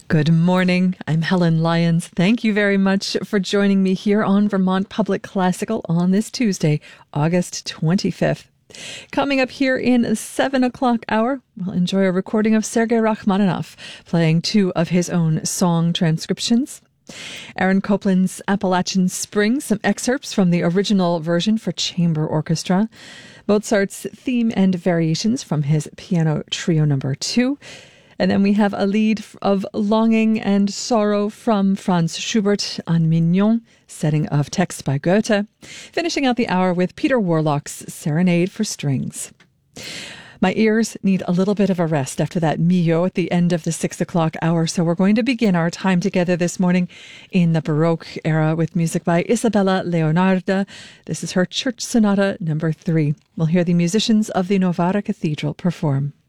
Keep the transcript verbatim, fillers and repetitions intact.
Good morning. I'm Helen Lyons. Thank you very much for joining me here on Vermont Public Classical on this Tuesday, August twenty-fifth. Coming up here in the seven o'clock hour, we'll enjoy a recording of Sergei Rachmaninoff playing two of his own song transcriptions. Aaron Copland's Appalachian Spring, some excerpts from the original version for chamber orchestra. Mozart's theme and variations from his piano trio number two. And then we have a lead of Longing and Sorrow from Franz Schubert on Mignon, setting of text by Goethe. Finishing out the hour with Peter Warlock's Serenade for Strings. My ears need a little bit of a rest after that Mio at the end of the six o'clock hour, so we're going to begin our time together this morning in the Baroque era with music by Isabella Leonarda. This is her Church Sonata number three. We'll hear the musicians of the Novara Cathedral perform.